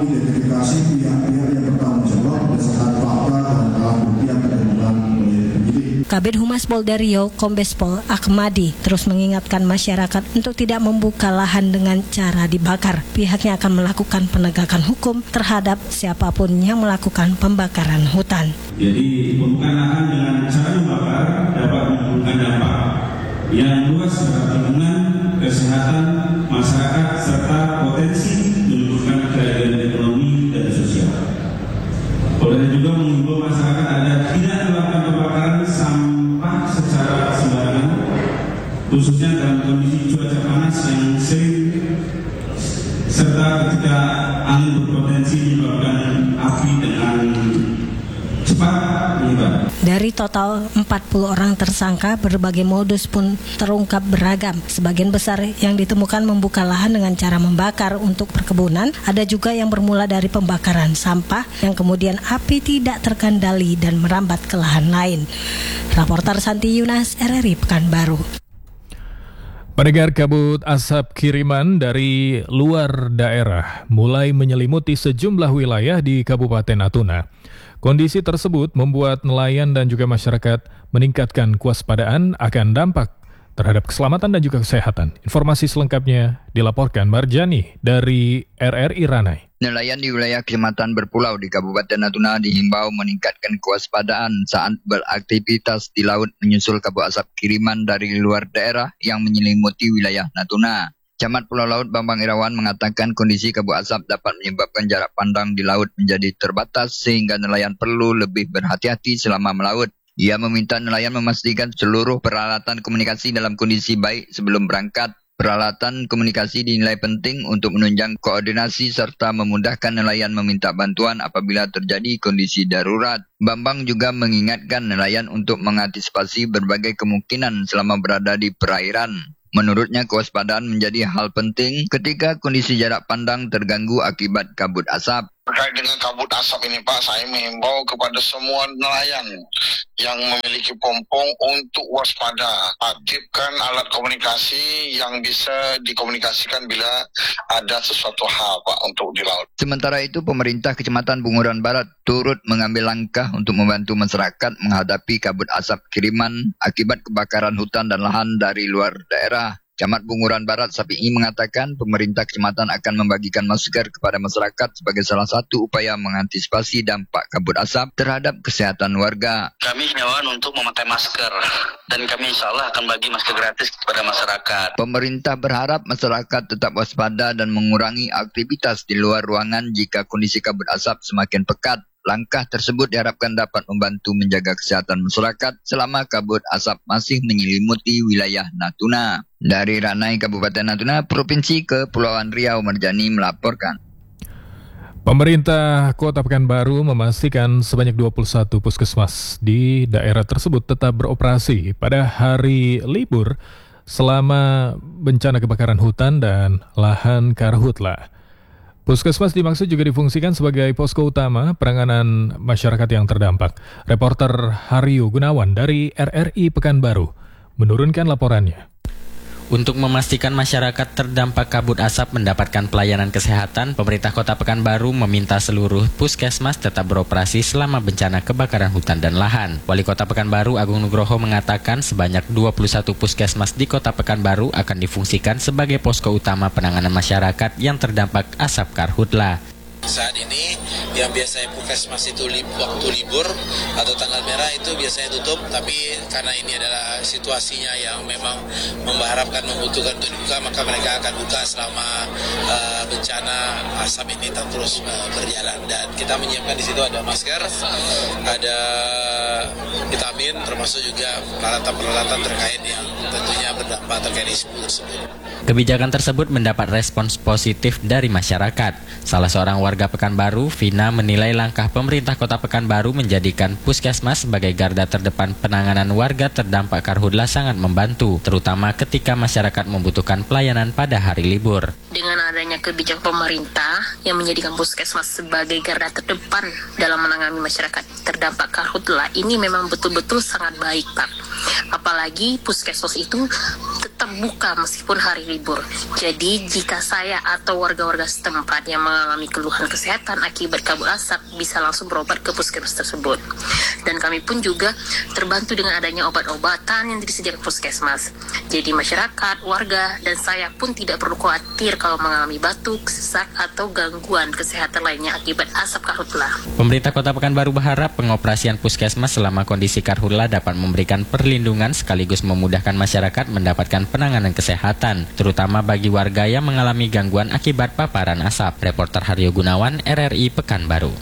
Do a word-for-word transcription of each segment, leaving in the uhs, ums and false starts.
mengidentifikasi pihak-pihak yang bertanggung jawab berdasarkan fakta dan alat bukti yang ditemukan oleh penyidik. Kabid Humas Polda Riau, Kombes Pol Akmadi, terus mengingatkan masyarakat untuk tidak membuka lahan dengan cara dibakar. Pihaknya akan melakukan penegakan hukum terhadap siapapun yang melakukan pembakaran hutan. Jadi pembukaan lahan dengan cara membakar dapat menimbulkan dampak yang luas terhadap lingkungan, kesehatan, masyarakat, serta potensi menimbulkan keadaan ekonomi dan sosial. Polda juga mengimbau masyarakat agar tidak melakukan pembakaran sampah secara sembarangan, khususnya dalam kondisi cuaca panas yang sering serta ketika angin berpotensi menyebabkan api dengan cepat menyebar. Dari total empat puluh orang tersangka, berbagai modus pun terungkap beragam. Sebagian besar yang ditemukan membuka lahan dengan cara membakar untuk perkebunan. Ada juga yang bermula dari pembakaran sampah yang kemudian api tidak terkendali dan merambat ke lahan lain. Raporter Santi Yunas, R R I Pekanbaru. Pendengar, kabut asap kiriman dari luar daerah mulai menyelimuti sejumlah wilayah di Kabupaten Natuna. Kondisi tersebut membuat nelayan dan juga masyarakat meningkatkan kewaspadaan akan dampak terhadap keselamatan dan juga kesehatan. Informasi selengkapnya dilaporkan Marjani dari R R I Ranai. Nelayan di wilayah Kecamatan Berpulau di Kabupaten Natuna dihimbau meningkatkan kewaspadaan saat beraktivitas di laut menyusul kabut asap kiriman dari luar daerah yang menyelimuti wilayah Natuna. Camat Pulau Laut Bambang Irawan mengatakan kondisi kabut asap dapat menyebabkan jarak pandang di laut menjadi terbatas sehingga nelayan perlu lebih berhati-hati selama melaut. Ia meminta nelayan memastikan seluruh peralatan komunikasi dalam kondisi baik sebelum berangkat. Peralatan komunikasi dinilai penting untuk menunjang koordinasi serta memudahkan nelayan meminta bantuan apabila terjadi kondisi darurat. Bambang juga mengingatkan nelayan untuk mengantisipasi berbagai kemungkinan selama berada di perairan. Menurutnya kewaspadaan menjadi hal penting ketika kondisi jarak pandang terganggu akibat kabut asap. Terkait dengan kabut asap ini Pak, saya mengimbau kepada semua nelayan yang memiliki pompong untuk waspada. Aktifkan alat komunikasi yang bisa dikomunikasikan bila ada sesuatu hal Pak untuk di laut. Sementara itu pemerintah Kecamatan Bunguran Barat turut mengambil langkah untuk membantu masyarakat menghadapi kabut asap kiriman akibat kebakaran hutan dan lahan dari luar daerah. Camat Bunguran Barat Sapi'i mengatakan pemerintah kecamatan akan membagikan masker kepada masyarakat sebagai salah satu upaya mengantisipasi dampak kabut asap terhadap kesehatan warga. Kami himbauan untuk memakai masker dan kami insya Allah akan bagi masker gratis kepada masyarakat. Pemerintah berharap masyarakat tetap waspada dan mengurangi aktivitas di luar ruangan jika kondisi kabut asap semakin pekat. Langkah tersebut diharapkan dapat membantu menjaga kesehatan masyarakat selama kabut asap masih menyelimuti wilayah Natuna. Dari Ranai, Kabupaten Natuna, Provinsi Kepulauan Riau, Marjani melaporkan. Pemerintah Kota Pekanbaru memastikan sebanyak dua puluh satu puskesmas di daerah tersebut tetap beroperasi pada hari libur selama bencana kebakaran hutan dan lahan karhutla. Puskesmas dimaksud juga difungsikan sebagai posko utama penanganan masyarakat yang terdampak. Reporter Haryo Gunawan dari R R I Pekanbaru menurunkan laporannya. Untuk memastikan masyarakat terdampak kabut asap mendapatkan pelayanan kesehatan, pemerintah Kota Pekanbaru meminta seluruh puskesmas tetap beroperasi selama bencana kebakaran hutan dan lahan. Wali Kota Pekanbaru Agung Nugroho mengatakan sebanyak dua puluh satu puskesmas di Kota Pekanbaru akan difungsikan sebagai posko utama penanganan masyarakat yang terdampak asap karhutla. Saat ini yang biasanya puskesmas itu li, waktu libur atau tanggal merah itu biasanya tutup, tapi karena ini adalah situasinya yang memang mengharapkan membutuhkan untuk dibuka, maka mereka akan buka selama uh, bencana asap ini terus uh, berjalan. Dan kita menyiapkan di situ ada masker, ada vitamin, termasuk juga peralatan-peralatan terkait yang tentunya berdampak terkait isu tersebut. Kebijakan tersebut mendapat respons positif dari masyarakat. Salah seorang warga Pekanbaru, Vina, menilai langkah pemerintah Kota Pekanbaru menjadikan puskesmas sebagai garda terdepan penanganan warga terdampak karhutla sangat membantu, terutama ketika masyarakat membutuhkan pelayanan pada hari libur. Dengan adanya kebijakan pemerintah yang menjadikan puskesmas sebagai garda terdepan dalam menangani masyarakat terdampak karhutla, ini memang betul-betul sangat baik, Pak. Apalagi puskesmas itu tetap buka meskipun hari libur. Jadi jika saya atau warga-warga setempat yang mengalami keluhan kesehatan akibat kabut asap bisa langsung berobat ke puskesmas tersebut. Dan kami pun juga terbantu dengan adanya obat-obatan yang disediakan puskesmas. Jadi masyarakat, warga, dan saya pun tidak perlu khawatir kalau mengalami batuk, sesak, atau gangguan kesehatan lainnya akibat asap karhutlah. Pemerintah Kota Pekanbaru berharap pengoperasian puskesmas selama kondisi karhutlah dapat memberikan perlindungan sekaligus memudahkan masyarakat mendapatkan penanganan kesehatan, terutama bagi warga yang mengalami gangguan akibat paparan asap. Reporter Haryo Gunawan, R R I Pekanbaru.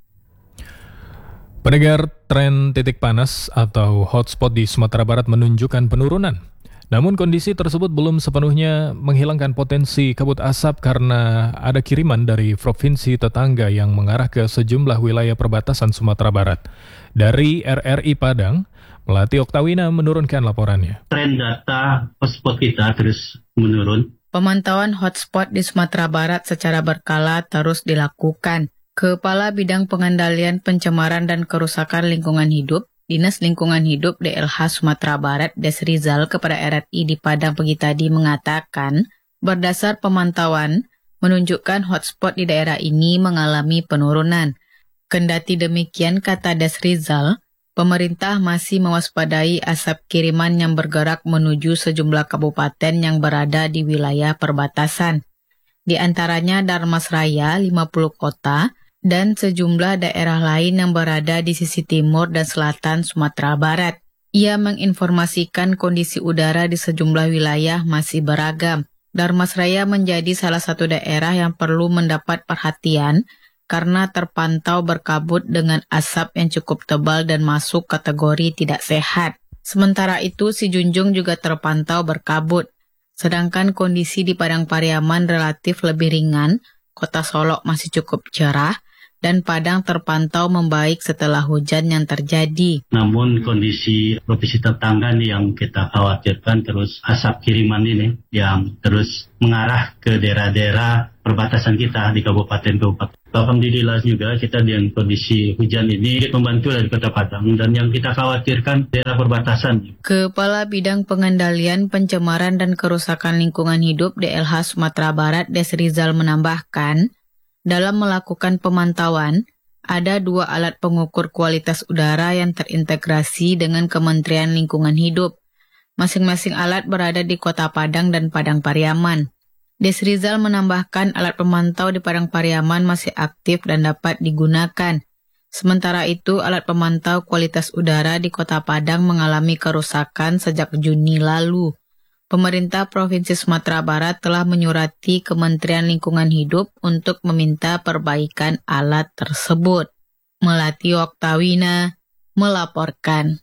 Pendengar, tren titik panas atau hotspot di Sumatera Barat menunjukkan penurunan. Namun kondisi tersebut belum sepenuhnya menghilangkan potensi kabut asap karena ada kiriman dari provinsi tetangga yang mengarah ke sejumlah wilayah perbatasan Sumatera Barat. Dari R R I Padang, Melati Oktawina menurunkan laporannya. Tren data hotspot kita terus menurun. Pemantauan hotspot di Sumatera Barat secara berkala terus dilakukan. Kepala Bidang Pengendalian Pencemaran dan Kerusakan Lingkungan Hidup, Dinas Lingkungan Hidup D L H Sumatera Barat, Des Rizal kepada R R I di Padang pagi tadi mengatakan, berdasar pemantauan, menunjukkan hotspot di daerah ini mengalami penurunan. Kendati demikian, kata Des Rizal, pemerintah masih mewaspadai asap kiriman yang bergerak menuju sejumlah kabupaten yang berada di wilayah perbatasan. Di antaranya Darmasraya, lima puluh kota, dan sejumlah daerah lain yang berada di sisi timur dan selatan Sumatera Barat. Ia menginformasikan kondisi udara di sejumlah wilayah masih beragam. Darmasraya menjadi salah satu daerah yang perlu mendapat perhatian karena terpantau berkabut dengan asap yang cukup tebal dan masuk kategori tidak sehat. Sementara itu, Sijunjung juga terpantau berkabut. Sedangkan kondisi di Padang Pariaman relatif lebih ringan, Kota Solok masih cukup cerah, dan Padang terpantau membaik setelah hujan yang terjadi. Namun kondisi provinsi tetangga nih yang kita khawatirkan terus asap kiriman ini yang terus mengarah ke daerah-daerah perbatasan kita di kabupaten-kabupaten. Alhamdulillah juga kita dengan kondisi hujan ini membantu dari Kota Padang dan yang kita khawatirkan daerah perbatasan. Kepala Bidang Pengendalian Pencemaran dan Kerusakan Lingkungan Hidup D L H Sumatera Barat, Des Rizal menambahkan, dalam melakukan pemantauan, ada dua alat pengukur kualitas udara yang terintegrasi dengan Kementerian Lingkungan Hidup. Masing-masing alat berada di Kota Padang dan Padang Pariaman. Des Rizal menambahkan alat pemantau di Padang Pariaman masih aktif dan dapat digunakan. Sementara itu, alat pemantau kualitas udara di Kota Padang mengalami kerusakan sejak Juni lalu. Pemerintah Provinsi Sumatera Barat telah menyurati Kementerian Lingkungan Hidup untuk meminta perbaikan alat tersebut. Melati Oktawina melaporkan.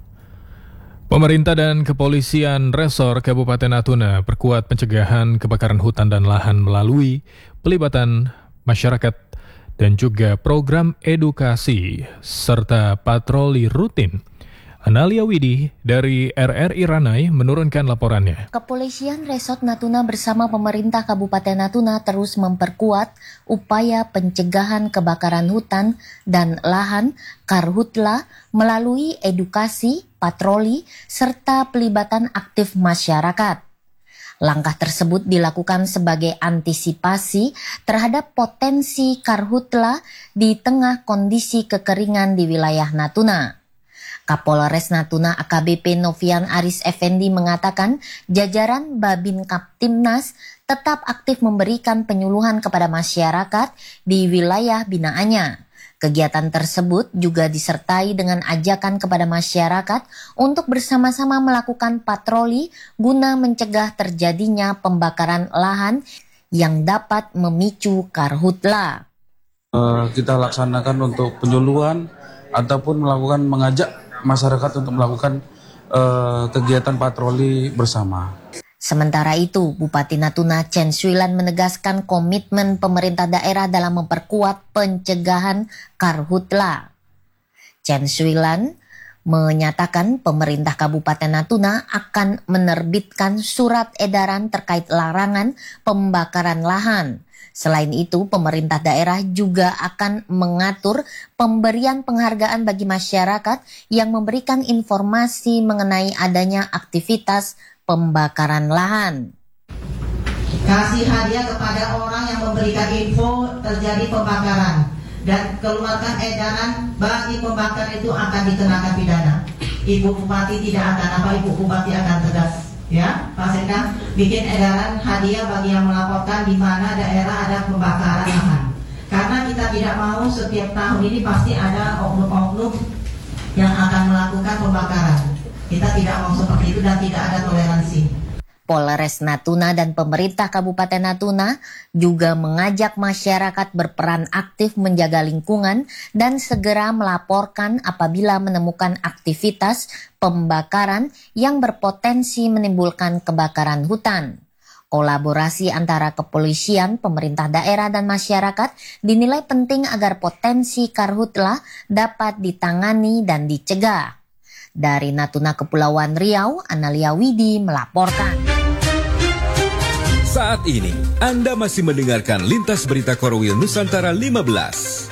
Pemerintah dan kepolisian Resor Kabupaten Natuna perkuat pencegahan kebakaran hutan dan lahan melalui pelibatan masyarakat dan juga program edukasi serta patroli rutin. Analia Widi dari R R I Ranai menurunkan laporannya. Kepolisian Resort Natuna bersama pemerintah Kabupaten Natuna terus memperkuat upaya pencegahan kebakaran hutan dan lahan karhutla melalui edukasi, patroli, serta pelibatan aktif masyarakat. Langkah tersebut dilakukan sebagai antisipasi terhadap potensi karhutla di tengah kondisi kekeringan di wilayah Natuna. Kapolres Natuna A K B P Novian Aris Effendi mengatakan jajaran Babin Kaptimnas tetap aktif memberikan penyuluhan kepada masyarakat di wilayah binaannya. Kegiatan tersebut juga disertai dengan ajakan kepada masyarakat untuk bersama-sama melakukan patroli guna mencegah terjadinya pembakaran lahan yang dapat memicu karhutla. Uh, kita laksanakan untuk penyuluhan ataupun melakukan mengajak masyarakat untuk melakukan uh, kegiatan patroli bersama. Sementara itu, Bupati Natuna Chen Swilan menegaskan komitmen pemerintah daerah dalam memperkuat pencegahan karhutla. Chen Swilan menyatakan pemerintah Kabupaten Natuna akan menerbitkan surat edaran terkait larangan pembakaran lahan. Selain itu, pemerintah daerah juga akan mengatur pemberian penghargaan bagi masyarakat yang memberikan informasi mengenai adanya aktivitas pembakaran lahan. Kasih hadiah kepada orang yang memberikan info terjadi pembakaran dan keluarkan edaran bagi pembakar itu akan dikenakan pidana. Ibu Bupati tidak akan apa, Ibu Bupati akan tegas, ya, Pak Sekda, bikin edaran hadiah bagi yang melaporkan di mana daerah ada pembakaran lahan. Karena kita tidak mau setiap tahun ini pasti ada oknum-oknum yang akan melakukan pembakaran. Kita tidak mau seperti itu dan tidak ada toleransi. Polres Natuna dan pemerintah Kabupaten Natuna juga mengajak masyarakat berperan aktif menjaga lingkungan dan segera melaporkan apabila menemukan aktivitas pembakaran yang berpotensi menimbulkan kebakaran hutan. Kolaborasi antara kepolisian, pemerintah daerah, dan masyarakat dinilai penting agar potensi karhutla dapat ditangani dan dicegah. Dari Natuna Kepulauan Riau, Analia Widi melaporkan. Saat ini, Anda masih mendengarkan Lintas Berita Korwil Nusantara lima belas.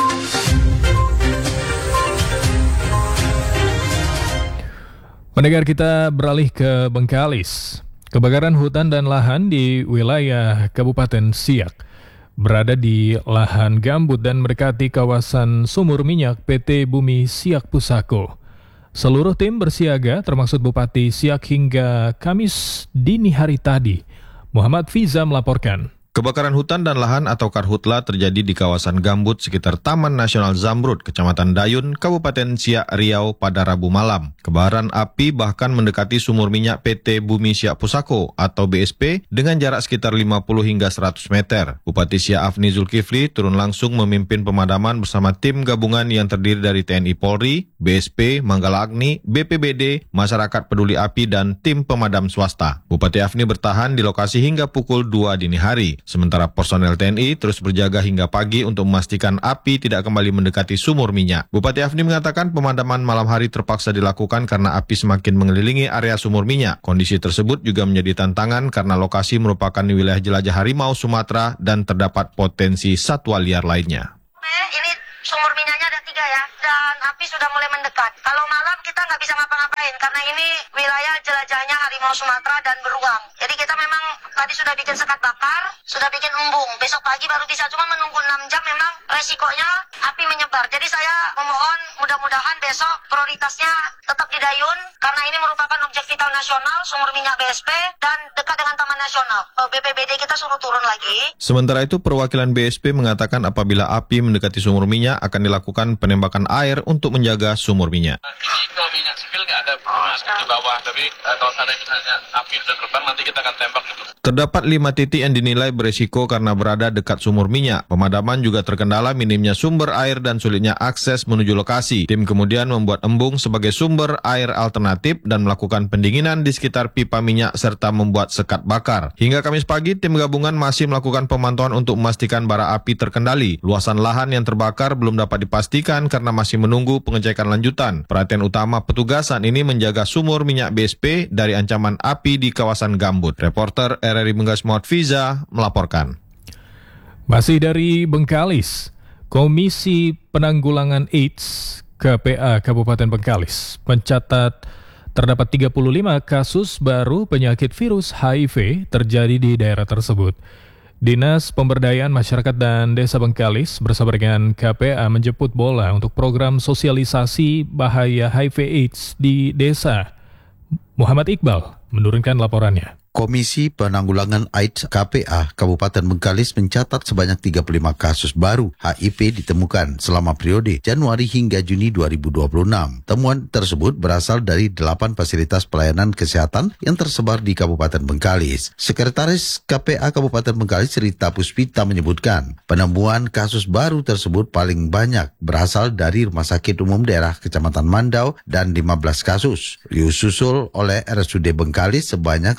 Pendengar, kita beralih ke Bengkalis. Kebakaran hutan dan lahan di wilayah Kabupaten Siak berada di lahan gambut dan mendekati kawasan sumur minyak P T Bumi Siak Pusako. Seluruh tim bersiaga termasuk Bupati Siak hingga Kamis dini hari tadi. Muhammad Fiza melaporkan. Kebakaran hutan dan lahan atau karhutla terjadi di kawasan gambut sekitar Taman Nasional Zamrud, Kecamatan Dayun, Kabupaten Siak, Riau pada Rabu malam. Kebaran api bahkan mendekati sumur minyak P T Bumi Siak Pusako atau B S P dengan jarak sekitar lima puluh hingga seratus meter. Bupati Siak Afni Zulkifli turun langsung memimpin pemadaman bersama tim gabungan yang terdiri dari T N I Polri, B S P, Manggala Agni, B P B D, Masyarakat Peduli Api, dan tim pemadam swasta. Bupati Afni bertahan di lokasi hingga pukul dua dini hari. Sementara personel T N I terus berjaga hingga pagi untuk memastikan api tidak kembali mendekati sumur minyak. Bupati Afni mengatakan pemadaman malam hari terpaksa dilakukan karena api semakin mengelilingi area sumur minyak. Kondisi tersebut juga menjadi tantangan karena lokasi merupakan wilayah jelajah harimau Sumatera dan terdapat potensi satwa liar lainnya. Ini sumur minyaknya ada tiga ya, dan api sudah mulai mendekat. Kalau malam kita nggak bisa ngapa-ngapain karena ini wilayah jelajahnya harimau Sumatera dan beruang. Jadi kita memang tadi sudah bikin sekat bakar, sudah bikin embung. Besok pagi baru bisa, cuma menunggu enam jam memang resikonya api menyebar. Jadi saya memohon mudah-mudahan besok prioritasnya tetap di Dayun karena ini merupakan objek vital nasional, sumur minyak B S P dan dekat dengan Taman Nasional. B P B D kita suruh turun lagi. Sementara itu perwakilan B S P mengatakan apabila api mendekati sumur minyak akan dilakukan penembakan air untuk menjaga sumur minyak. Kalau minyak sipil nggak ada di bawah, tapi kalau ada misalnya api sudah terbang nanti kita akan tembak gitu. Terdapat lima titik yang dinilai beresiko karena berada dekat sumur minyak. Pemadaman juga terkendala minimnya sumber air dan sulitnya akses menuju lokasi. Tim kemudian membuat embung sebagai sumber air alternatif dan melakukan pendinginan di sekitar pipa minyak serta membuat sekat bakar. Hingga Kamis pagi, tim gabungan masih melakukan pemantauan untuk memastikan bara api terkendali. Luasan lahan yang terbakar belum dapat dipastikan karena masih menunggu pengecekan lanjutan. Perhatian utama petugas saat ini menjaga sumur minyak B S P dari ancaman api di kawasan gambut. Reporter R R I Bengkalis Muhammad Fiza melaporkan. Masih dari Bengkalis, Komisi Penanggulangan AIDS K P A Kabupaten Bengkalis mencatat terdapat tiga puluh lima kasus baru penyakit virus H I V terjadi di daerah tersebut. Dinas Pemberdayaan Masyarakat dan Desa Bengkalis bersama dengan K P A menjemput bola untuk program sosialisasi bahaya H I V AIDS di desa. Muhammad Iqbal menurunkan laporannya. Komisi Penanggulangan AIDS K P A Kabupaten Bengkalis mencatat sebanyak tiga puluh lima kasus baru H I V ditemukan selama periode Januari hingga Juni dua ribu dua puluh enam. Temuan tersebut berasal dari delapan fasilitas pelayanan kesehatan yang tersebar di Kabupaten Bengkalis. Sekretaris K P A Kabupaten Bengkalis Rita Puspita menyebutkan, penemuan kasus baru tersebut paling banyak berasal dari Rumah Sakit Umum Daerah Kecamatan Mandau dan lima belas kasus. Disusul oleh R S U D Bengkalis sebanyak sembilan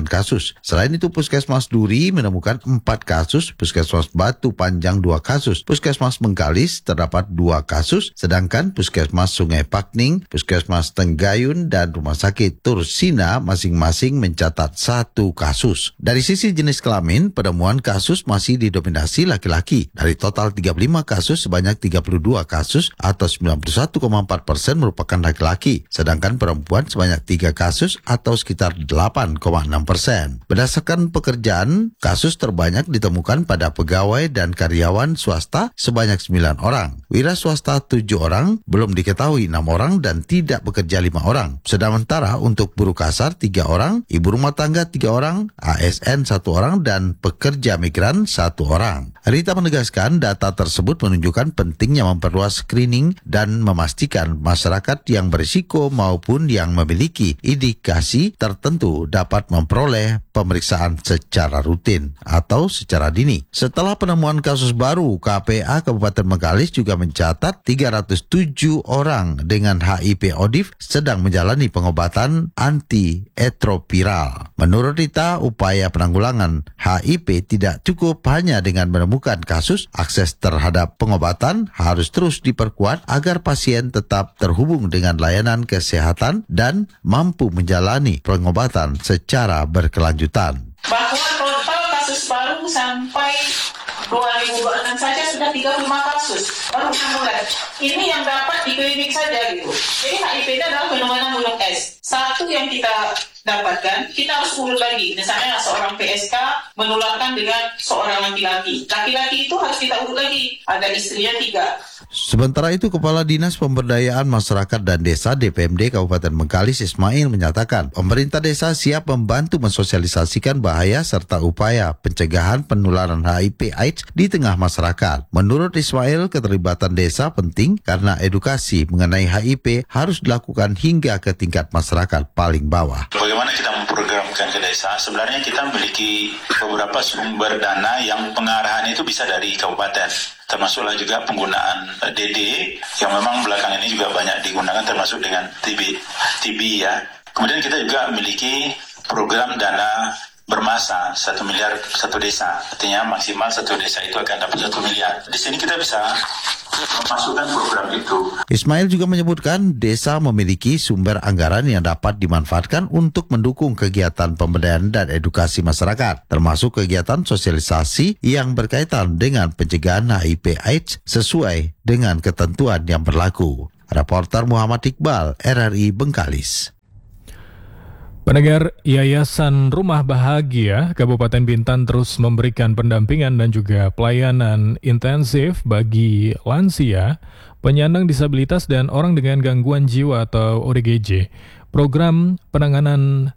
kasus. Selain itu, Puskesmas Duri menemukan empat kasus, Puskesmas Batu Panjang dua kasus, Puskesmas Bengkalis terdapat dua kasus, sedangkan Puskesmas Sungai Pakning, Puskesmas Tenggayun, dan Rumah Sakit Tursina masing-masing mencatat satu kasus. Dari sisi jenis kelamin, penemuan kasus masih didominasi laki-laki. Dari total tiga puluh lima kasus, sebanyak tiga puluh dua kasus atau sembilan puluh satu koma empat persen merupakan laki-laki, sedangkan perempuan sebanyak tiga kasus atau sekitar delapan koma enam persen. Berdasarkan pekerjaan, kasus terbanyak ditemukan pada pegawai dan karyawan swasta sebanyak sembilan orang, wira swasta tujuh orang, belum diketahui enam orang, dan tidak bekerja lima orang. Sementara untuk buruh kasar tiga orang, ibu rumah tangga tiga orang, A S N satu orang, dan pekerja migran satu orang. Rita menegaskan data tersebut menunjukkan pentingnya memperluas screening dan memastikan masyarakat yang berisiko maupun yang memiliki indikasi tertentu dapat memperoleh pemeriksaan secara rutin atau secara dini. Setelah penemuan kasus baru, K P A Kabupaten Bengkalis juga mencatat tiga ratus tujuh orang dengan H I V O D I F sedang menjalani pengobatan anti-retroviral. Menurut Rita, upaya penanggulangan H I V tidak cukup hanya dengan menemukan kasus. Akses terhadap pengobatan harus terus diperkuat agar pasien tetap terhubung dengan layanan kesehatan dan mampu menjalani pengobatan secara berkelanjutan. Bahwa total kasus baru sampai dua ribu dua puluh enam saja sudah tiga puluh lima kasus, baru enam bulan. Ini yang dapat di klinik saja gitu. Jadi H I V-nya adalah fenomena gunung es. Satu yang kita dapatkan, kita harus urut lagi. Misalnya seorang P S K menularkan dengan seorang laki-laki. Laki-laki itu harus kita urut lagi. Ada istrinya tiga. Sementara itu, Kepala Dinas Pemberdayaan Masyarakat dan Desa D P M D Kabupaten Bengkalis Ismail menyatakan pemerintah desa siap membantu mensosialisasikan bahaya serta upaya pencegahan penularan H I V AIDS di tengah masyarakat. Menurut Ismail, keterlibatan desa penting karena edukasi mengenai H I V harus dilakukan hingga ke tingkat masyarakat paling bawah. Bagaimana kita memprogramkan ke desa? Sebenarnya kita memiliki beberapa sumber dana yang pengarahan itu bisa dari kabupaten. Termasuklah juga penggunaan D D yang memang belakangan ini juga banyak digunakan, termasuk dengan T B, T B ya. Kemudian kita juga memiliki program dana bermasa satu miliar satu desa, artinya maksimal satu desa itu akan dapat satu miliar. Di sini kita bisa memasukkan program itu. Ismail juga menyebutkan desa memiliki sumber anggaran yang dapat dimanfaatkan untuk mendukung kegiatan pemberdayaan dan edukasi masyarakat, termasuk kegiatan sosialisasi yang berkaitan dengan pencegahan H I V AIDS sesuai dengan ketentuan yang berlaku. Reporter Muhammad Iqbal, R R I Bengkalis. Pendengar, Yayasan Rumah Bahagia Kabupaten Bintan terus memberikan pendampingan dan juga pelayanan intensif bagi lansia, penyandang disabilitas, dan orang dengan gangguan jiwa atau O D G J. Program penanganan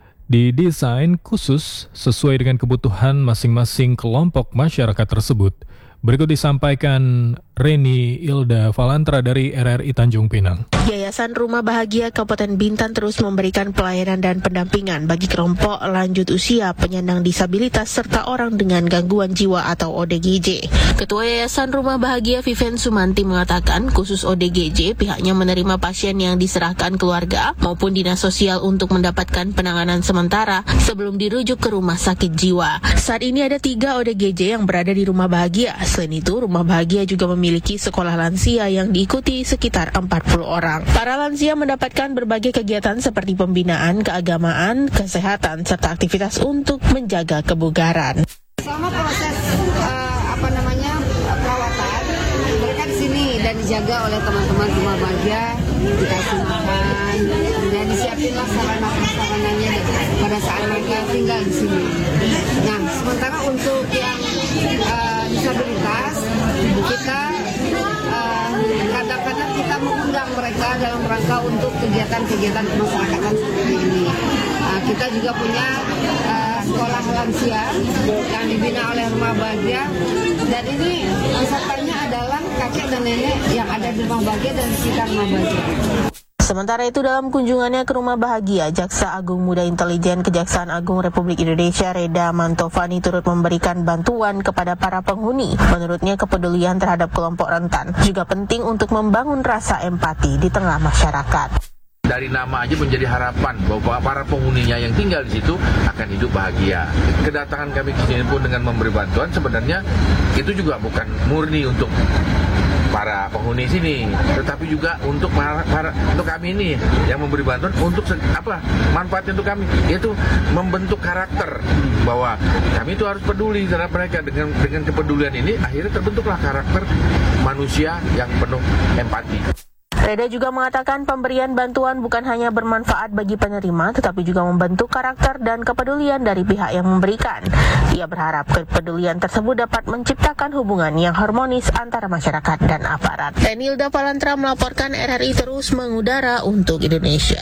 didesain khusus sesuai dengan kebutuhan masing-masing kelompok masyarakat tersebut. Berikut disampaikan Reni Ilda Valantra dari R R I Tanjung Pinang. Yayasan Rumah Bahagia Kabupaten Bintan terus memberikan pelayanan dan pendampingan bagi kelompok lanjut usia, penyandang disabilitas, serta orang dengan gangguan jiwa atau O D G J. Ketua Yayasan Rumah Bahagia Vivian Sumanti mengatakan khusus O D G J pihaknya menerima pasien yang diserahkan keluarga maupun dinas sosial untuk mendapatkan penanganan sementara sebelum dirujuk ke rumah sakit jiwa. Saat ini ada tiga O D G J yang berada di Rumah Bahagia. Selain itu, Rumah Bahagia juga memiliki sekolah lansia yang diikuti sekitar empat puluh orang. Para lansia mendapatkan berbagai kegiatan seperti pembinaan, keagamaan, kesehatan, serta aktivitas untuk menjaga kebugaran. Selama proses uh, apa namanya perawatan, mereka di sini dan dijaga oleh teman-teman Rumah Bahagia, dikasih makan, dan disiapinlah sarana-sarananya pada saat mereka tinggal di sini. Nah, sementara untuk yang uh, disabilitas, kita uh, kadang-kadang kita mengundang mereka dalam rangka untuk kegiatan-kegiatan kemasyarakatan seperti ini. Uh, kita juga punya uh, sekolah lansia yang dibina oleh Rumah Bahagia, dan ini pesertanya adalah kakek dan nenek yang ada di Rumah Bahagia dan di sekitar Rumah Bahagia. Sementara itu, dalam kunjungannya ke Rumah Bahagia, Jaksa Agung Muda Intelijen Kejaksaan Agung Republik Indonesia Reda Mantovani turut memberikan bantuan kepada para penghuni. Menurutnya, kepedulian terhadap kelompok rentan juga penting untuk membangun rasa empati di tengah masyarakat. dari nama aja menjadi harapan bahwa para penghuninya yang tinggal di situ akan hidup bahagia. Kedatangan kami ke sini pun dengan memberi bantuan sebenarnya itu juga bukan murni untuk para penghuni sini, tetapi juga untuk para, para untuk kami ini yang memberi bantuan untuk apa manfaatnya untuk kami, yaitu membentuk karakter bahwa kami itu harus peduli terhadap mereka. Dengan dengan kepedulian ini akhirnya terbentuklah karakter manusia yang penuh empati. Reda juga mengatakan pemberian bantuan bukan hanya bermanfaat bagi penerima, tetapi juga membentuk karakter dan kepedulian dari pihak yang memberikan. Ia berharap kepedulian tersebut dapat menciptakan hubungan yang harmonis antara masyarakat dan aparat. Renilda Palantra melaporkan R R I terus mengudara untuk Indonesia.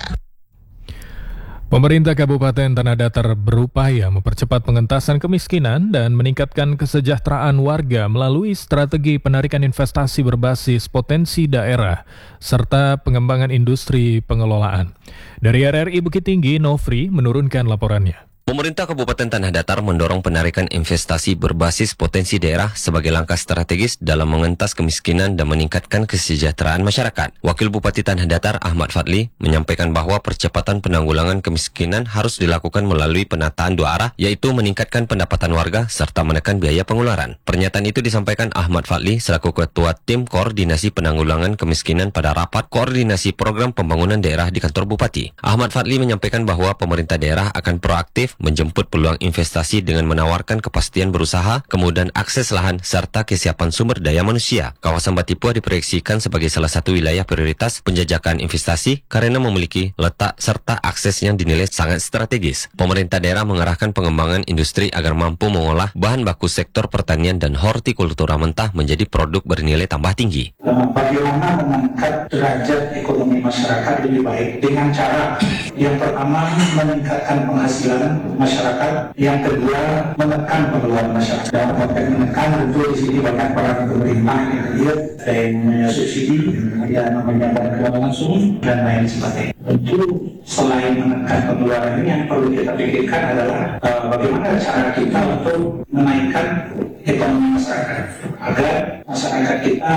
Pemerintah Kabupaten Tanah Datar berupaya mempercepat pengentasan kemiskinan dan meningkatkan kesejahteraan warga melalui strategi penarikan investasi berbasis potensi daerah serta pengembangan industri pengelolaan. Dari R R I Bukit Tinggi, Nofri menurunkan laporannya. Pemerintah Kabupaten Tanah Datar mendorong penarikan investasi berbasis potensi daerah sebagai langkah strategis dalam mengentas kemiskinan dan meningkatkan kesejahteraan masyarakat. Wakil Bupati Tanah Datar Ahmad Fadli menyampaikan bahwa percepatan penanggulangan kemiskinan harus dilakukan melalui penataan dua arah, yaitu meningkatkan pendapatan warga serta menekan biaya pengeluaran. Pernyataan itu disampaikan Ahmad Fadli selaku Ketua Tim Koordinasi Penanggulangan Kemiskinan pada Rapat Koordinasi Program Pembangunan Daerah di kantor Bupati. Ahmad Fadli menyampaikan bahwa pemerintah daerah akan proaktif menjemput peluang investasi dengan menawarkan kepastian berusaha, kemudahan akses lahan, serta kesiapan sumber daya manusia. Kawasan Batipua diproyeksikan sebagai salah satu wilayah prioritas penjajakan investasi karena memiliki letak serta akses yang dinilai sangat strategis. Pemerintah daerah mengarahkan pengembangan industri agar mampu mengolah bahan baku sektor pertanian dan hortikultura mentah menjadi produk bernilai tambah tinggi. Bagaimana mengangkat derajat ekonomi masyarakat lebih baik dengan cara yang pertama meningkatkan penghasilan masyarakat, yang kedua menekan pengeluaran masyarakat. Dalam konteks menekan tentu di sini banyak peran pemerintah yang hadir, ada yang namanya subsidi, ada namanya bantuan langsung dan lain sebagainya. Tentu selain menekan pengeluaran ini yang perlu kita pikirkan adalah uh, bagaimana cara kita untuk menaikkan ekonomi masyarakat agar masyarakat kita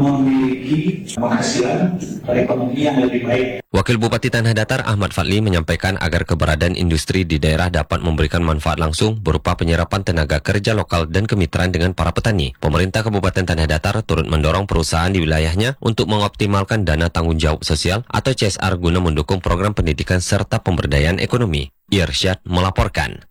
memiliki penghasilan ekonomi yang lebih baik. Wakil Bupati Tanah Datar Ahmad Fadli menyampaikan agar keberadaan industri di daerah dapat memberikan manfaat langsung berupa penyerapan tenaga kerja lokal dan kemitraan dengan para petani. Pemerintah Kabupaten Tanah Datar turut mendorong perusahaan di wilayahnya untuk mengoptimalkan dana tanggung jawab sosial atau C S R guna mendukung program pendidikan serta pemberdayaan ekonomi. Irsyad melaporkan.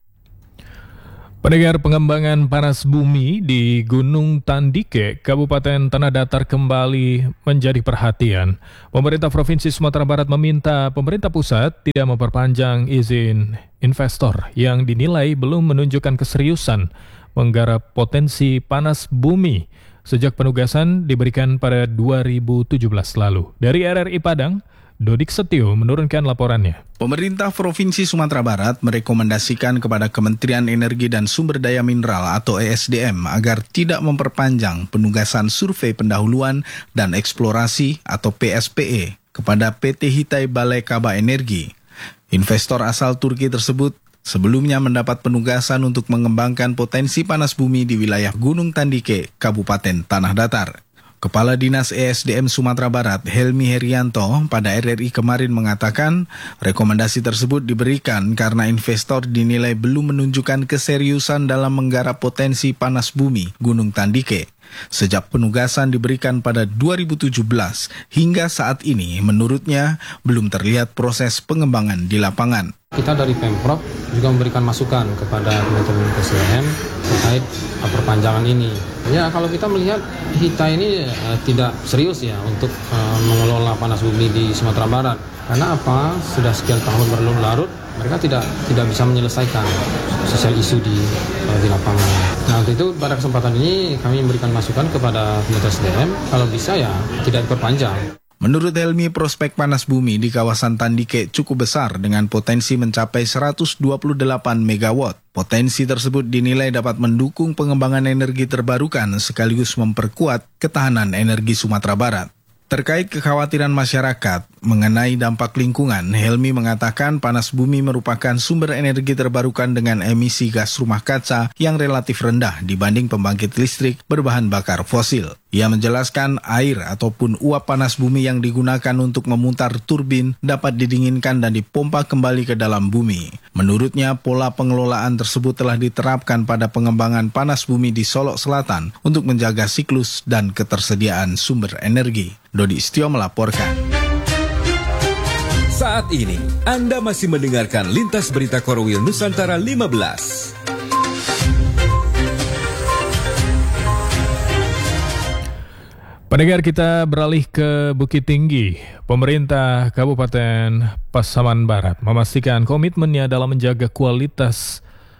Pendengar, pengembangan panas bumi di Gunung Tandike, Kabupaten Tanah Datar kembali menjadi perhatian. Pemerintah Provinsi Sumatera Barat meminta pemerintah pusat tidak memperpanjang izin investor yang dinilai belum menunjukkan keseriusan menggarap potensi panas bumi sejak penugasan diberikan pada dua ribu tujuh belas lalu. Dari R R I Padang, Dodik Setio menurunkan laporannya. Pemerintah Provinsi Sumatera Barat merekomendasikan kepada Kementerian Energi dan Sumber Daya Mineral atau E S D M agar tidak memperpanjang penugasan survei pendahuluan dan eksplorasi atau P S P E kepada P T Hitai Balai Kaba Energi. Investor asal Turki tersebut sebelumnya mendapat penugasan untuk mengembangkan potensi panas bumi di wilayah Gunung Tandike, Kabupaten Tanah Datar. Kepala Dinas E S D M Sumatera Barat, Helmi Herianto, pada R R I kemarin mengatakan rekomendasi tersebut diberikan karena investor dinilai belum menunjukkan keseriusan dalam menggarap potensi panas bumi Gunung Tandike. Sejak penugasan diberikan pada dua ribu tujuh belas hingga saat ini, menurutnya belum terlihat proses pengembangan di lapangan. Kita dari Pemprov juga memberikan masukan kepada Kementerian E S D M terkait perpanjangan ini. Ya, kalau kita melihat Hitai ini uh, tidak serius ya untuk uh, mengelola panas bumi di Sumatera Barat. Karena apa? Sudah sekian tahun berlarut-larut, mereka tidak tidak bisa menyelesaikan sosial isu di uh, di lapangan. Nah, untuk itu pada kesempatan ini kami memberikan masukan kepada Kementerian E S D M kalau bisa ya tidak diperpanjang. Menurut Helmi, prospek panas bumi di kawasan Tandike cukup besar dengan potensi mencapai seratus dua puluh delapan megawatt. Potensi tersebut dinilai dapat mendukung pengembangan energi terbarukan sekaligus memperkuat ketahanan energi Sumatera Barat. Terkait kekhawatiran masyarakat mengenai dampak lingkungan, Helmi mengatakan panas bumi merupakan sumber energi terbarukan dengan emisi gas rumah kaca yang relatif rendah dibanding pembangkit listrik berbahan bakar fosil. Ia menjelaskan air ataupun uap panas bumi yang digunakan untuk memutar turbin dapat didinginkan dan dipompa kembali ke dalam bumi. Menurutnya, pola pengelolaan tersebut telah diterapkan pada pengembangan panas bumi di Solok Selatan untuk menjaga siklus dan ketersediaan sumber energi. Dodi Istio melaporkan. Saat ini, Anda masih mendengarkan Lintas Berita Korwil Nusantara lima belas. Pendengar, kita beralih ke Bukit Tinggi. Pemerintah Kabupaten Pasaman Barat memastikan komitmennya dalam menjaga kualitas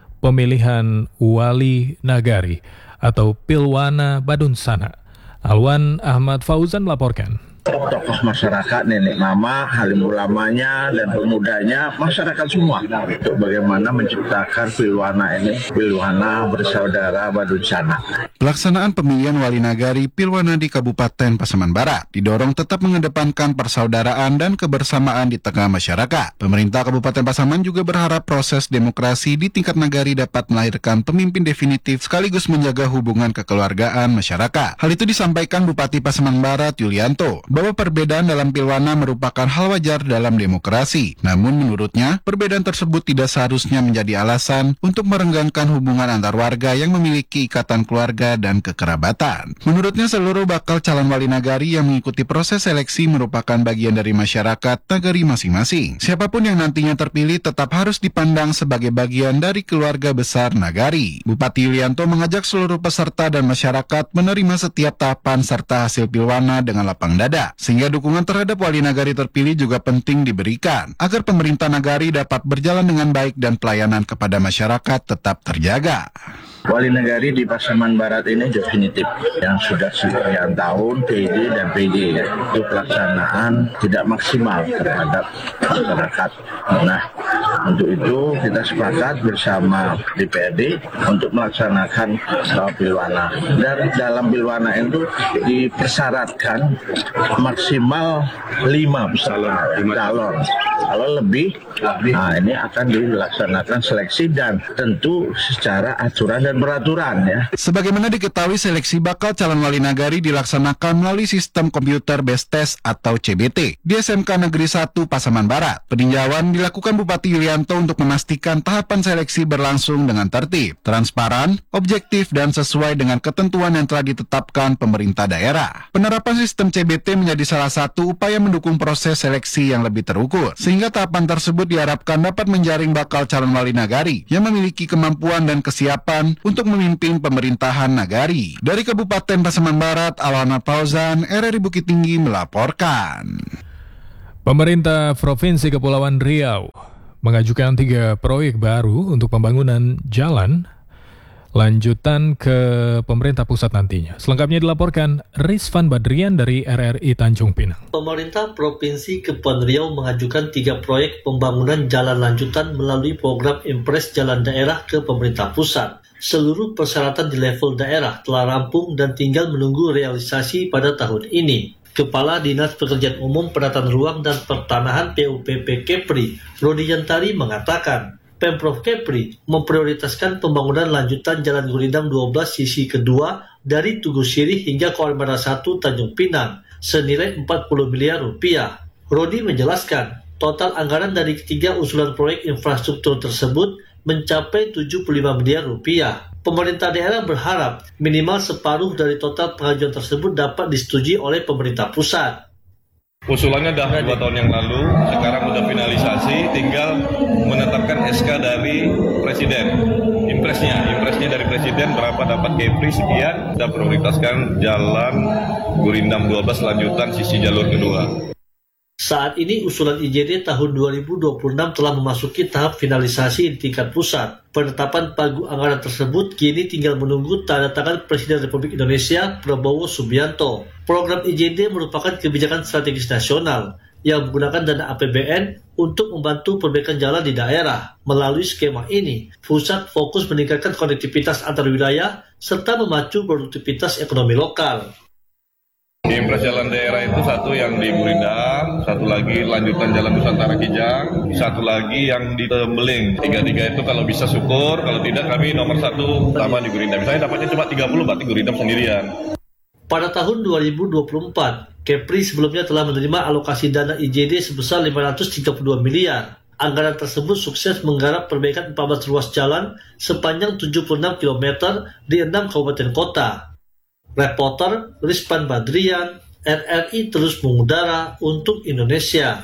pemilihan wali nagari atau Pilwana Badunsana. Alwan Ahmad Fauzan melaporkan. Tokoh masyarakat, nenek mama, halim ulamanya, dan pemudanya, masyarakat semua untuk bagaimana menciptakan Pilwana ini, Pilwana Bersaudara Badunsana. Pelaksanaan pemilihan wali nagari Pilwana di Kabupaten Pasaman Barat didorong tetap mengedepankan persaudaraan dan kebersamaan di tengah masyarakat. Pemerintah Kabupaten Pasaman juga berharap proses demokrasi di tingkat nagari dapat melahirkan pemimpin definitif sekaligus menjaga hubungan kekeluargaan masyarakat. Hal itu disampaikan Bupati Pasaman Barat Yulianto, bahwa perbedaan dalam Pilwana merupakan hal wajar dalam demokrasi. Namun menurutnya, perbedaan tersebut tidak seharusnya menjadi alasan untuk merenggangkan hubungan antar warga yang memiliki ikatan keluarga dan kekerabatan. Menurutnya, seluruh bakal calon wali nagari yang mengikuti proses seleksi merupakan bagian dari masyarakat nagari masing-masing. Siapapun yang nantinya terpilih tetap harus dipandang sebagai bagian dari keluarga besar nagari. Bupati Yulianto mengajak seluruh peserta dan masyarakat menerima setiap tahapan serta hasil Pilwana dengan lapang dada, sehingga dukungan terhadap wali nagari terpilih juga penting diberikan agar pemerintah nagari dapat berjalan dengan baik dan pelayanan kepada masyarakat tetap terjaga. Wali nagari di Pasaman Barat ini definitif yang sudah sekian tahun P D dan P D ya, itu pelaksanaan tidak maksimal terhadap masyarakat. Nah, untuk itu kita sepakat bersama D P R D untuk melaksanakan uh, Pilwana. Dan dalam Pilwana itu dipersyaratkan maksimal lima peserta calon. Kalau lebih, nah ini akan dilaksanakan seleksi dan tentu secara aturan dan peraturan ya. Sebagaimana diketahui, seleksi bakal calon wali nagari dilaksanakan melalui sistem komputer based test atau C B T di S M K Negeri satu Pasaman Barat. Peninjauan dilakukan Bupati Yulianto untuk memastikan tahapan seleksi berlangsung dengan tertib, transparan, objektif, dan sesuai dengan ketentuan yang telah ditetapkan pemerintah daerah. Penerapan sistem C B T menjadi salah satu upaya mendukung proses seleksi yang lebih terukur, sehingga tahapan tersebut diharapkan dapat menjaring bakal calon wali nagari yang memiliki kemampuan dan kesiapan untuk memimpin pemerintahan nagari. Dari Kabupaten Pasaman Barat, Alwana Fauzan, R R I Bukit Tinggi melaporkan. Pemerintah Provinsi Kepulauan Riau mengajukan tiga proyek baru untuk pembangunan jalan lanjutan ke pemerintah pusat nantinya. Selengkapnya dilaporkan Rizvan Badrian dari R R I Tanjung Pinang. Pemerintah Provinsi Kepulauan Riau mengajukan tiga proyek pembangunan jalan lanjutan melalui program Impres Jalan Daerah ke pemerintah pusat. Seluruh persyaratan di level daerah telah rampung dan tinggal menunggu realisasi pada tahun ini. Kepala Dinas Pekerjaan Umum, Penataan Ruang dan Pertanahan P U P P Kepri, Rodi Yantari mengatakan, Pemprov Kepri memprioritaskan pembangunan lanjutan Jalan Gurindam dua belas sisi kedua dari Tugu Sirih hingga Kawasan satu Tanjung Pinang senilai empat puluh miliar rupiah. Rodi menjelaskan, total anggaran dari ketiga usulan proyek infrastruktur tersebut mencapai tujuh puluh lima miliar rupiah. Pemerintah daerah berharap minimal separuh dari total pengajuan tersebut dapat disetujui oleh pemerintah pusat. Usulannya dah dua tahun yang lalu, sekarang sudah finalisasi, tinggal menetapkan S K dari Presiden. Impresnya, impresnya dari Presiden berapa dapat Kepri sekian, kita prioritaskan Jalan Gurindam dua belas lanjutan sisi jalur kedua. Saat ini usulan I J D tahun dua ribu dua puluh enam telah memasuki tahap finalisasi di tingkat pusat. Penetapan pagu anggaran tersebut kini tinggal menunggu tanda tangan Presiden Republik Indonesia Prabowo Subianto. Program I J D merupakan kebijakan strategis nasional yang menggunakan dana A P B N untuk membantu perbaikan jalan di daerah. Melalui skema ini, pusat fokus meningkatkan konektivitas antar wilayah serta memacu produktivitas ekonomi lokal. Impres jalan daerah itu satu yang di Gurindam, satu lagi lanjutan Jalan Nusantara Kijang, satu lagi yang di Tembeling. Tiga-tiga itu kalau bisa syukur, kalau tidak kami nomor satu utama di Gurindam. Misalnya dapatnya cuma tiga puluh, berarti Gurindam sendirian. Pada tahun dua ribu dua puluh empat, Kepri sebelumnya telah menerima alokasi dana I J D sebesar lima ratus tiga puluh dua miliar. Anggaran tersebut sukses menggarap perbaikan empat belas ruas jalan sepanjang tujuh puluh enam kilometer di enam kabupaten kota. Reporter Rizpan Badrian, R R I terus mengudara untuk Indonesia.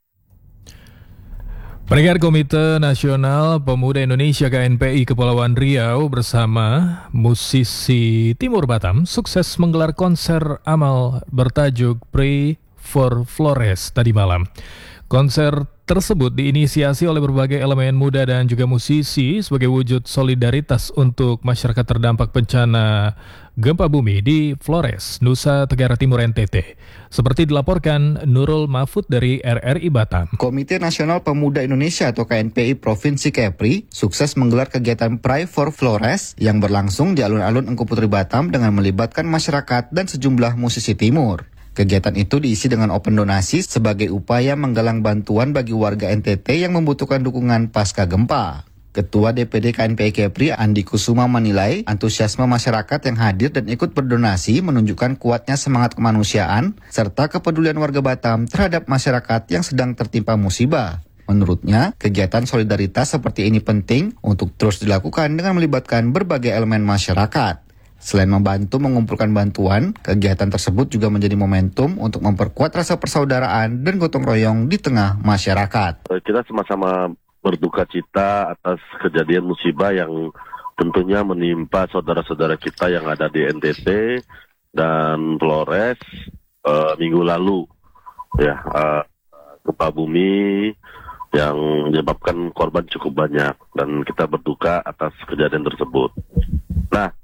Pendengar, Komite Nasional Pemuda Indonesia K N P I Kepulauan Riau bersama musisi Timur Batam sukses menggelar konser amal bertajuk Pray for Flores tadi malam. Konser tersebut diinisiasi oleh berbagai elemen muda dan juga musisi sebagai wujud solidaritas untuk masyarakat terdampak bencana gempa bumi di Flores, Nusa Tenggara Timur N T T. Seperti dilaporkan Nurul Mahfud dari R R I Batam. Komite Nasional Pemuda Indonesia atau K N P I Provinsi Kepri sukses menggelar kegiatan Pray for Flores yang berlangsung di alun-alun Engku Putri Batam dengan melibatkan masyarakat dan sejumlah musisi timur. Kegiatan itu diisi dengan open donasi sebagai upaya menggalang bantuan bagi warga N T T yang membutuhkan dukungan pasca gempa. Ketua D P D K N P I Kepri Andi Kusuma menilai antusiasme masyarakat yang hadir dan ikut berdonasi menunjukkan kuatnya semangat kemanusiaan serta kepedulian warga Batam terhadap masyarakat yang sedang tertimpa musibah. Menurutnya, kegiatan solidaritas seperti ini penting untuk terus dilakukan dengan melibatkan berbagai elemen masyarakat. Selain membantu mengumpulkan bantuan, kegiatan tersebut juga menjadi momentum untuk memperkuat rasa persaudaraan dan gotong royong di tengah masyarakat. Kita sama-sama berduka cita atas kejadian musibah yang tentunya menimpa saudara-saudara kita yang ada di N T T dan Flores uh, minggu lalu. Ya, uh, gempa bumi yang menyebabkan korban cukup banyak dan kita berduka atas kejadian tersebut. Nah,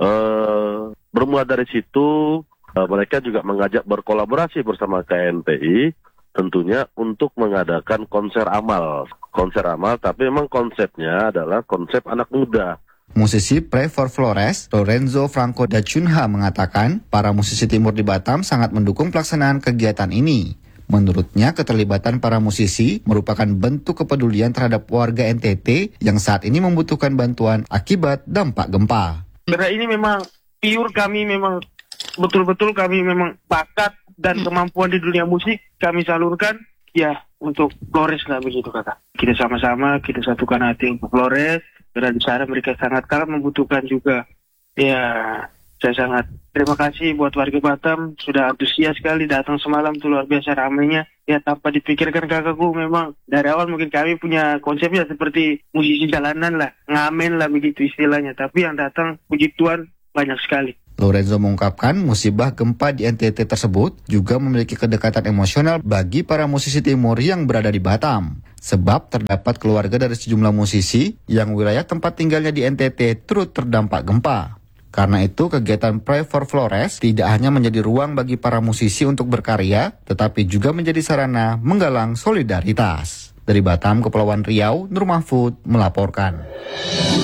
Uh, bermula dari situ uh, mereka juga mengajak berkolaborasi bersama K N P I tentunya untuk mengadakan konser amal konser amal tapi memang konsepnya adalah konsep anak muda. Musisi Pray for Flores, Lorenzo Franco da Cunha mengatakan para musisi timur di Batam sangat mendukung pelaksanaan kegiatan ini. Menurutnya, keterlibatan para musisi merupakan bentuk kepedulian terhadap warga N T T yang saat ini membutuhkan bantuan akibat dampak gempa. Karena ini memang pure kami memang betul-betul kami memang bakat dan kemampuan di dunia musik kami salurkan ya untuk Flores lah begitu kata. Kita sama-sama kita satukan hati untuk Flores karena di sana mereka sangat sangat membutuhkan juga. Ya saya sangat terima kasih buat warga Batam sudah antusias sekali datang semalam tuh luar biasa ramainya. Ya tanpa dipikirkan kakakku memang dari awal mungkin kami punya konsepnya seperti musisi jalanan lah, ngamen lah begitu istilahnya. Tapi yang datang puji Tuhan banyak sekali. Lorenzo mengungkapkan musibah gempa di N T T tersebut juga memiliki kedekatan emosional bagi para musisi timur yang berada di Batam. Sebab terdapat keluarga dari sejumlah musisi yang wilayah tempat tinggalnya di N T T turut terdampak gempa. Karena itu, kegiatan Pray for Flores tidak hanya menjadi ruang bagi para musisi untuk berkarya, tetapi juga menjadi sarana menggalang solidaritas. Dari Batam, Kepulauan Riau, Nur Mahfud melaporkan.